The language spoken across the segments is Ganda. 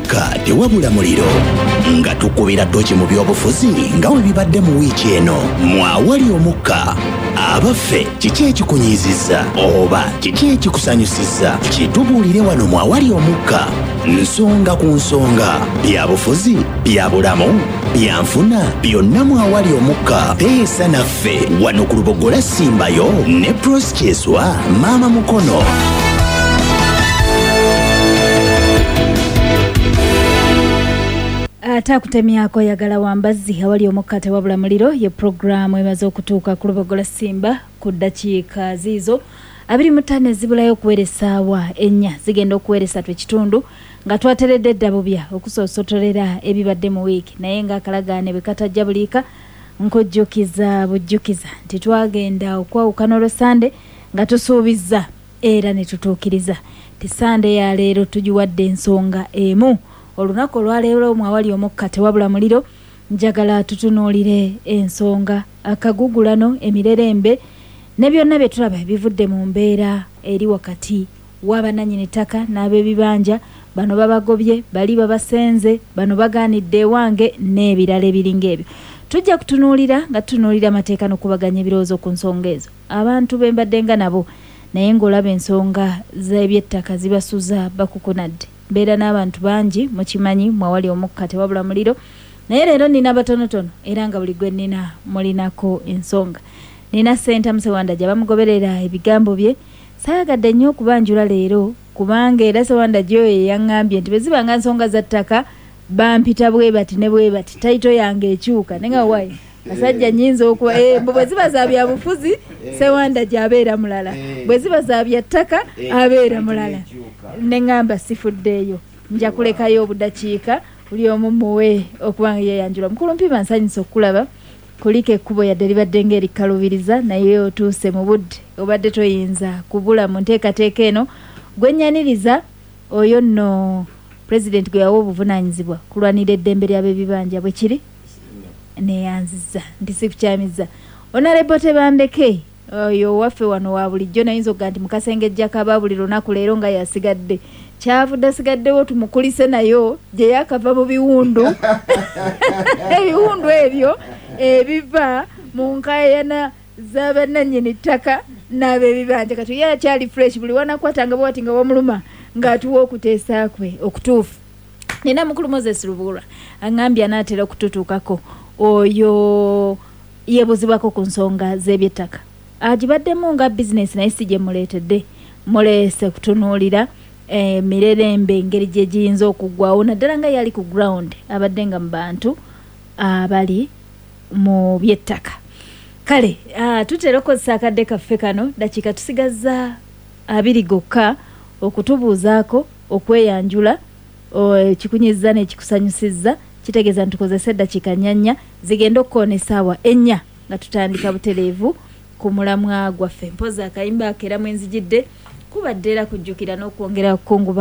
omukka tewabula muliro nga tukubira ddoki mu byobufuzi nga we bibadde mu wiiki eno mu awali omukka abaffe kiki ekikunyiizizza oba kiki ekikusanyusizza kitubuulire wano mu awali omukka nsonga ku nsonga byabufuzi byabulamu byanfuna byonna mu awali omukka teesa naffe wano ku Lubogola Simbayo ne Proskeswa Maama Mukono. Atakutemyako yagala wambazzi awali omukka tewabula muliro ye programu emaze okutuuka ku Lubogola Simba ku ddakiika ziizo 25 ezibulayo okuwera essaawa 4 zigenda okuwera 3 nga twateredde edda bubya okusoosotolera ebibadde mu wiiki naye nga akalagaane bwe katajja buliika nkojjukiza bujjukiza nti twagenda okwawukana olwo Sande nga tusuubizza era ne tutuukiriza ti Sande ya leero tugiwadde ensonga emu. Olunaku olwaleero mu awali omukka tewabula muliro njagala tutunuulire ensonga akagugulano emirerembe ne byonna bye tulaba bivudde mu mbeera eri wakati w'abannannyini ttaka n'ab'ebibanja bano babagobye bali babasenze bano bagaanidde ewange n'ebirala ebiringa ebyo. Tujja kutunuulira nga tutunuulira amateeka n'okubaganya ebirowoozo ku nsonga ezo abantu bembadde nga nabo naye ng'olaba ensonga z'ebyettaka zibasuza bakukunadde mbeera n'abantu bangi mukimanyi mwawali omukka tewabula muliro naye leero nina batonotono era nga buli gwe nina mulinako ensonga. Nina Senta Musewanda gyabamugoberera ebigambo bye saayagadde nnyo okubanjula leero kubanga era Sewanda gyo yaŋŋambye nti bwe zibanga nsonga za ttaka bampita bwe bati ne bwe bati tayito yange ekyuka nenga wayi asajja nyinza okuba bwe ziba za bya bufuzi Sewanda gy'abeera mulala bwe ziba za bya ttaka abeera mulala neŋŋamba sifuddeeyo nja kulekayo obuddakiika buli omu muwe okubanga yeyanjula. Mukulu Mpiba nsanyusa okulaba kuliko ekkubo yadde libadde ng'erikalubiriza naye otuuse mu budde obadde toyinza kubula mu nteekateeka eno gwenyaniriza oyo nno President gwe yawa obuvunaanyizibwa kulwanira eddembe ly'ab'ebibanja bwe kiri neyanziza nti sikukyamizza Honorable Tebandeke oyo waffe wano wa bulijjo nayinza okuga nti mukasengejjako aba buli lunaku leero nga yasigadde kyavudde asigaddewo tumukulise nayo gye yakava mu biwundu ebiwundu ebyo ebiva mu nkaayana z'abannannyini ttaka n'ab'ebibanja kati ye akyali fresh buli wanakwatanga bwati nga wamuluma ng'atuwa okuteesa kwe okutuufu. Nina mukulu Moses Rubura aŋŋambye anaatera okututuukako oyo yeebuzibwako ku nsonga z'ebyettaka agibaddemu nga bizinesi naye si gye muleetedde muleese kutunuulira mirerembe engeri gye giyinza okuggwawo naddala nga yali ku ground abadde nga mu bantu abali mu byettaka. Kale tutera okukozesa akadde kaffe kano dakiika tusigazza 2 gokka okutubuuzaako okweyanjula ekikunyiza n'ekikusanyusizza kitegeeza nti tukozesa eddakiika 4 zigenda okukoona essaawa 4 nga tutandika butereevu ku mulamwa gwaffe. Mpoza akayimba akeramu enzijidde kubadde era kujjukira n'okwongera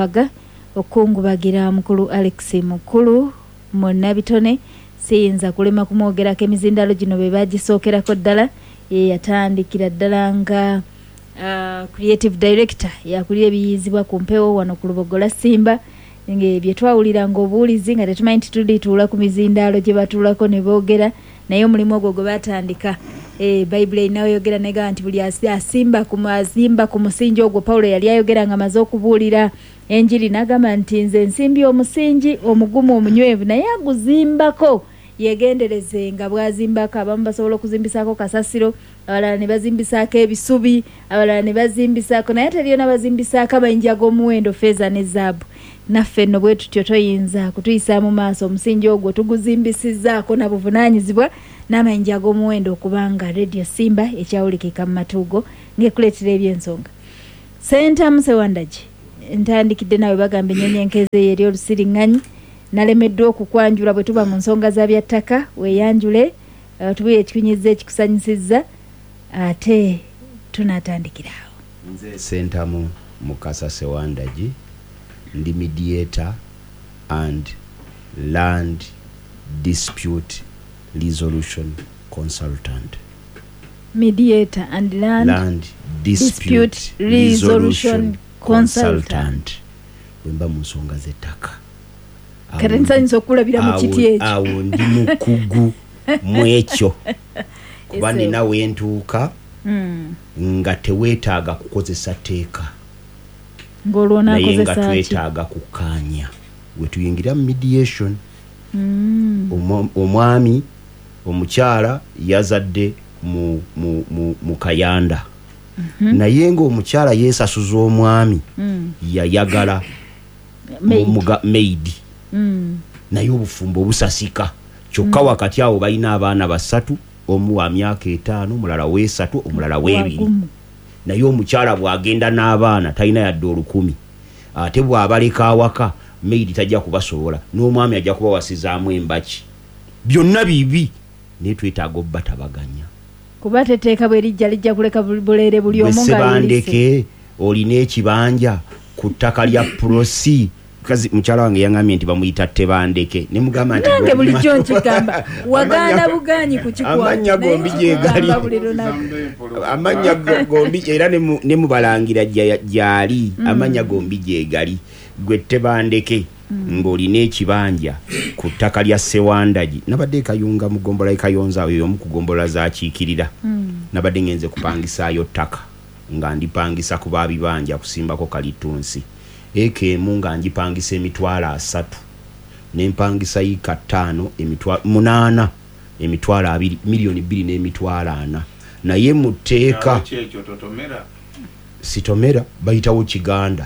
okukungubagira mukulu Alex Mukulu Munnabitone siyinza kulema kumwogerako emizindalo gino be bagisookerako ddala yatandikira ddala nga creative director yakulira ebiyizibwa ku mpewo wano ku Lubogola Simba bye twawuliranga obuwulizi nga tetumanyi nti tulituula ku mizindaalo gye batuulako ne boogera naye omulimu ogwo gwe batandika Bayibuli inayogera nega nti buli asimba ku musingi ogwo Paulo yali ayogera nga amaze okubuulira enjiri n'agamba nti nze nsimbi omusingi omugumu omunywevu naye aguzimbako yegendereze nga bwazimbako abamu basobola okuzimbisaako kasasiro abalala ne bazimbisaako ebisubi abalala ne bazimbisaako naye teriyo n'abazimbisaako amayinja g'omuwendo feeza ne zaabu. Naffe nno bwe tutyo toyinza kutuyisa mu maaso omusingi ogwo tuguzimbisizzaako na buvunaanyizibwa n'amayinja g'omuwendo okubanga Radio Simba ekyawulikika mu matuugo ng'ekuleetera ebyensonga. Senta Musewanda ntandikidde nawe bagamba ennyonyi enkeeze eri olusiriŋŋanyi nalemeddwa okukwanjula bwe tuba mu nsonga za byattaka weeyanjule tubuye ekikunyiza ekikusanyusizza ate tunaatandikiraawo. Nze Sentamu Mukasa Sewanda ndi mediator and land dispute resolution consultant. Mediator and land dispute resolution consultant. Wemba mu nsonga z'ettaka karensanyiza okulabira mu kiti ekyo awo ndi mukugu mwekyo kuba nina wentuuka nga teweetaaga kukozesa teeka naye nga twetaaga kukaanya wetuyingira mu mediation. Omwami omukyala yazadde mu Kayanda naye ng'omukyala yeesasuza omwami yayagala maidi naye obufumbo obusasika kyokka wakati awo balina abaana 3, omu wa myaka 5, omulala we3, omulala we2. naye omukyala bw'agenda n'abaana talina yadde 10,000 ate bw'abaleka awaka maidi tajja kubasobola n'omwami ajja kubawasizaamu embaki byonna bibi naye twetaaga obbatabaganya kuba teteeka bwerijja kuleka buleere buli omu Sebandeke olina ekibanja ku ttaka lya Prosi kazi mukyala wange yangambye nti bamuyita Tebandeke ne mugamba nti nange bulijjo nkigamba waganda buganyi ku kikwa amanya gombi gyegali amanya gombi era ne mubalangira gyali amanya gombi gyegali gwe Tebandeke ng'olina ekibanja ku ttaka lya Sewandagi nabadde kayunga mu gombola Kayonza oyo mu kugombola za kiikirira nabadde ngenze kupangisaayo ttaka nga ndipangisa kuba bibanja kusimbako kalitunsi ekemu nga njipangisa emitwalo 3 nempangisa yika 5 emitwalo 8 emitwalo 2 milioni 2 n'emitwalo 4 naye muteeka sitomera bayitawo Kiganda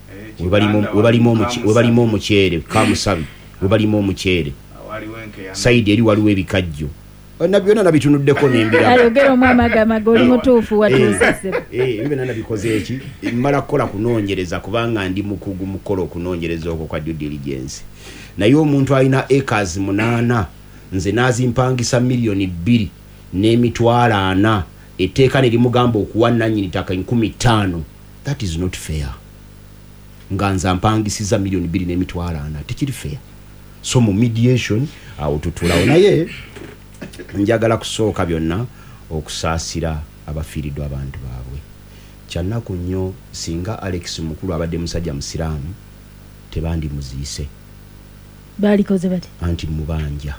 webalimu omuceere Kamusabi webalimu omuceere saidi eri waliwo ebikajjo byonna nabitunuddeko nembira ayogera omwami agamaga oli mutuufu watuusise byonna nabikoze eki mmala kukola kunoonyereza kubanga ndi mukugu mukola okunoonyereza okwo kwa due diligence naye omuntu alina acres 8 nze nazimpangisa milioni 2 n'emitwalo 4 etteeka ne limugamba okuwa nannyini ttaka 15,000 that is not fair nga nze mpangisiza milioni 2 n'emitwalo 4 tekiri fair so mu mediation awo tutulawo naye njagala kusooka byonna okusaasira abafiiriddwa abantu baabwe kyannaku nnyo singa Alex mukulu abadde musajja musiraamu tebandi muziise balikoze bati anti mubanja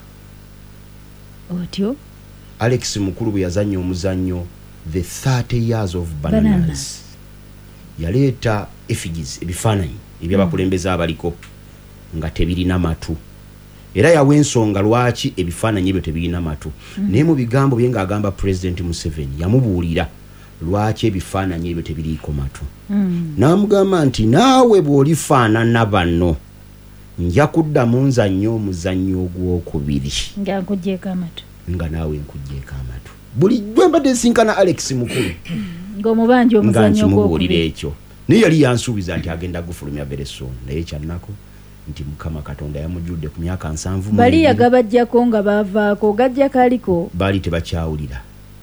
otyo Alex mukulu bwe yazannya omuzannyo the 30 years of bananas yaleeta effigies ebifaananyi ebyabakulembeze abaliko nga tebirina matu era yawe ensonga lwaki ebifaananyi ebyo tebirina matu naye mu bigambo bye ng'agamba President Museveni yamubuulira lwaki ebifaananyi ebyo tebiriiko matu n'amugamba nti naawe bw'olifaanana bano nja kuddamu nzannyo omuzannyo ogwokubiri nga naawe nkugjeeko amatu bulijjo mbadde nsinkana Alex mukulu ng'omubanja omuzannyo ogwokubiri ekyo naye yali yansuubiza nti agenda gufulumya bereson naye kyannako nti Mukama Katonda yamujjudde ku myaka 7 bali yagabajjako nga bavaako gajja kaliko bali tebakyawulira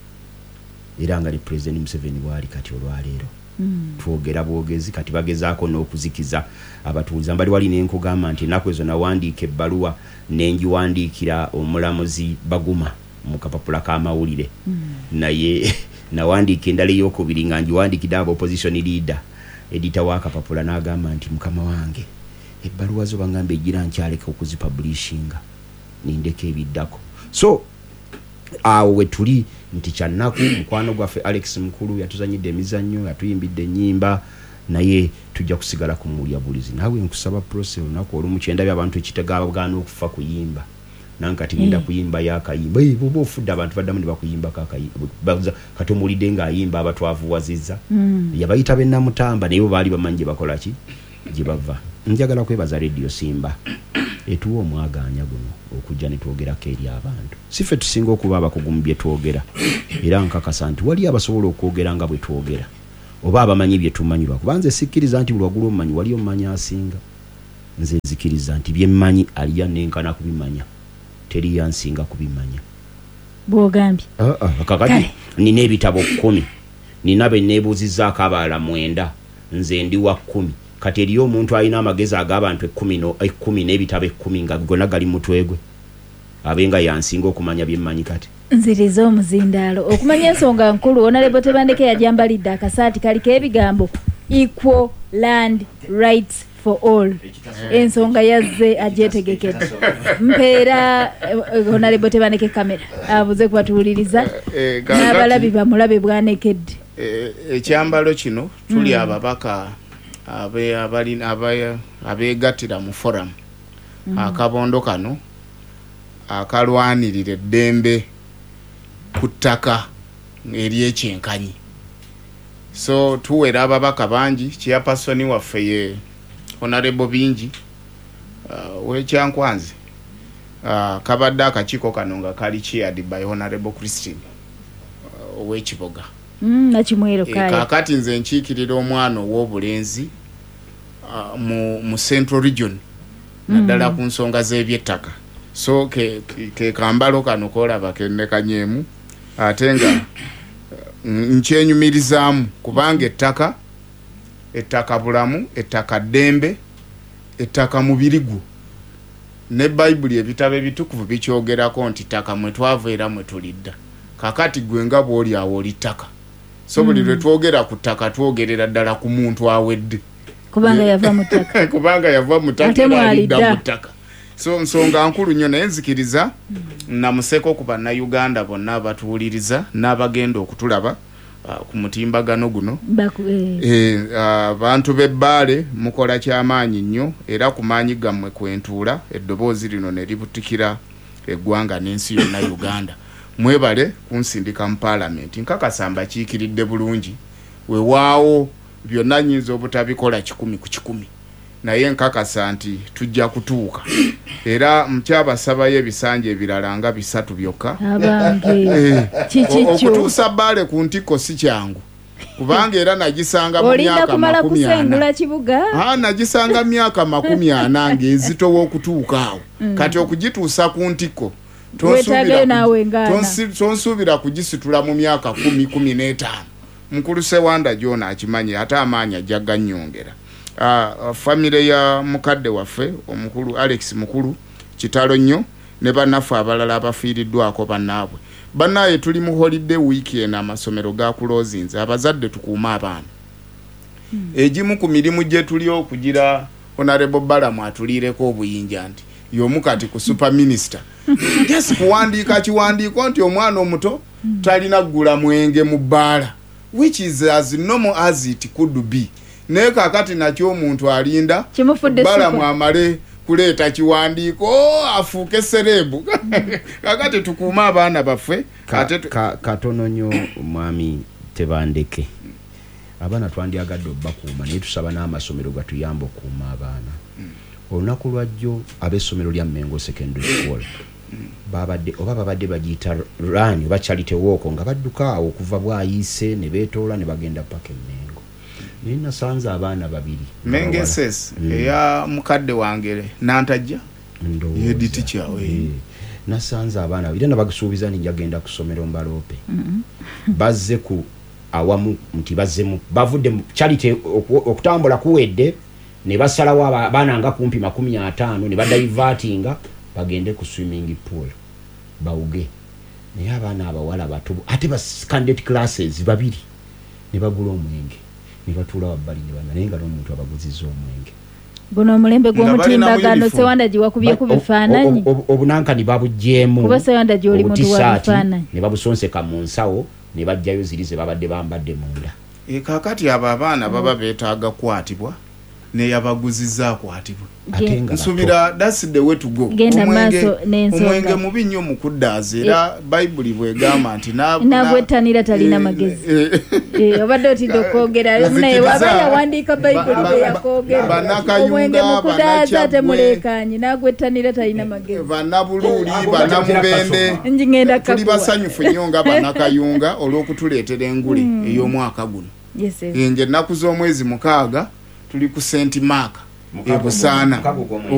era nga ne President Museveni bwali kati olwaleero twogera bwogezi kati bagezaako n'okuzikiza abatuuza mbali wali n'enkugamba nti ennaku ezo nawandiika ebbaluwa nenjiwandiikira omulamuzi Baguma mu kapapula k'amawulire naye nawandiika endala ey'okubiri nga njiwandiikidde aba opposition leader edita w'akapapula n'agamba nti mukama wange ebbaluwa zo bangamba ejjira nkyaleka okuzipublishinga nindeka ebiddako so awo we tuli nti kyannaku mukwano gwaffe Alex mukulu yatuzanyidde emizannyo yatuyimbidde ennyimba naye tujja kusigala ku muwulya bulizi naawe nkusaba process olunaku olumu kyendabye abantu ekitagaana okufa kuyimba nankati ngenda kuyimba yakayimba boba ofudde abantu baddamu ne bakuyimba kati omuwulidde ng'ayimba abatwavuwazizza yabayita bennamutamba naye bo baali bamanyi gye bakola ki gye bava njagala kwebaza Radio Simba etuwa omwaganya guno okujja ne twogerako eri abantu sife tusinga okuba abakugu mu bye twogera era nkakasa nti wali abasobola okwogera nga bwe twogera oba abamanyi bye tumanyirwa kuba nze sikkiriza nti buli waggulu omumanyi wali omumanyi asinga nze nzikiriza nti bye mmanyi aliya nenkana kubimanya teri yansinga kubimanya bw'ogambye kakati nina ebitabo 10 nina be neebuuzizzaako abalala 9 nze ndi wa 10 kati eriyo omuntu alina amagezi ag'abantu 10 n'ebitabo 10 nga gonna gali mutwe gwe abenga yansinga okumanya bye mmanyi kati nziriza omuzindaalo okumanya ensonga nkulu Honorable Tebandeke yajambalidde akasaati kaliko ebigambo equal land rights for all ensonga yazze agyetegekedde mpeera Honorable Tebaneke kamera abuze kubatuuliriza n'abalabi bamulabe bwanekedde ekyambalo kino tuli ababaka abeegattira mu forum akabondo kano akalwanirira eddembe ku ttaka eryekyenkanyi so tuwera ababaka bangi chairperson waffe ye Honorable Bingi w'Ekyankwanzi kabadde akakiiko kano nga kali chaired by Honorable Christine ow'Ekiboga nakimwero kaya kakati nze nkiikirira omwana ow'obulenzi mu Central Region naddala ku nsonga z'ebyettaka so ke kambalo kano kolaba kennekanyemu ate nga nkyenyumirizaamu kubanga ettaka bulamu, ettaka ddembe, ettaka mubirigu ne Bayibuli ebitabo ebitukuvu bikyogerako nti ttaka mwe twava era mwe tulidda kakati gwe nga bw'oli awo oli ttaka so buli lwe twogera ku ttaka twogerera ddala ku muntu awedde kubanga yava mu ttaka kubanga yava mu ttaka alidda mu ttaka so nsonga nkulu nnyo naye nzikiriza namuseko ku bannayuganda bonna abatuwuliriza n'abagenda okutulaba ku mutimbagano guno abantu b'ebbaale mukola kyamaanyi nnyo era ku maanyi gammwe kwentuula eddoboozi lino ne libutikira eggwanga n'ensi yonna Uganda mwebale kunsindika mu paalamenti nkakasa mbakiikiridde bulungi weewaawo byonna nnyinza obutabikola 100 ku 100 naye nkakasa nti tujja kutuuka era mukyabasabayo ebisanja ebirala nga 3 byokka okutuusa bbaale ku ntiko si kyangu kubanga era nagisanga mu myaka 40 nagisanga myaka 40 ng'ezitowa okutuuka awo kati okugituusa ku ntiko tonsuubira kugisitula mu myaka 10-15 mukulu Sewanda Jona akimanyi ate amaanyi ajja gannyongera famire ya mukadde waffe omukulu Alex mukulu kitalo nnyo ne bannaffe abalala abafiiriddwako bannaabwe bannaye tuli mu holiday weekend amasomero ga closinze abazadde tukuuma abaana egimu ku mirimu gye tuli okugira Honorable Balamu atuliireko obuyinja nti y'omu kati ku super minister just kuwandiika kiwandiiko nti omwana omuto talina kugula mwenge mu bbaala which is as normal as it could be naye kakati nakyo omuntu alinda Balamu amale kuleeta kiwandiiko afuuke serebu kakati tukuuma abaana baffe katono nnyo mwami Tebandeke abaana twandyagadde obbakuuma naye tusaba n'amasomero gatuyamba okuuma abaana olunaku lwajjo ab'essomero lya Mengo Secondary School babadde bagiyita run oba charity walk nga badduka awo okuva Bwayiise ne beetoola ne bagenda paka Mengo naye nasanze abaana babiri Mengeses eya mukadde wange Nantajja yedi teacher nasanze abaana babiri nabagisuubiza njagenda kusomero Mbaloope bazze ku awamu nti bazzemu bavudde mu charity okutambula kuwedde ne basalawo abaana nga kumpi 50 ne badaivatinga bagende ku swimming pool bawuge naye abaana abawala bato ate ba candidate classes babiri ne bagula omwenge ne batuula wabbali ne bana naye nga n'omuntu abaguzizza omwenge guno omulembe gw'omutimbagano Sewanda giwakubye ku bifaananyi obunankani babugjeemu kuba Sewanda gy'oli muntu wa bifaananyi ne babusonseka mu nsawo ne bajjayo ziri ze babadde bambadde munda kakati abo abaana baba beetaaga kwatibwa ne yabaguzizza akwatibwa nsubira that's the way to go omwenge mubi nnyo mu kuddaaza era Bayibuli bwegamba nti nagwettanira talina magezi obadde otidde okwogera naye waba yawandiika Bayibuli bwe yakoogera omwenge mu kuddaaza temuleekaanyi nagwettanira talina magezi bannabuluuli bannamubende tuli basanyufu nnyo nga bannakayunga olw'okutuleetera engule ey'omwaka guno nge ennaku z'omwezi 6 tuli ku St. Mark ebusaana